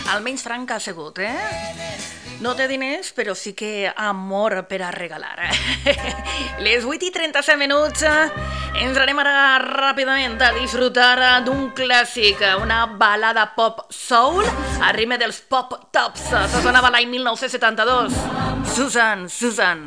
Almenys franca ha sigut, No té diners, però sí que amor per a regalar. Les 8:37, ens anem ara ràpidament a disfrutar d'un clàssic, una balada pop soul a ritme dels Pop Tops. Se sonava l'any 1972. Susan, Susan.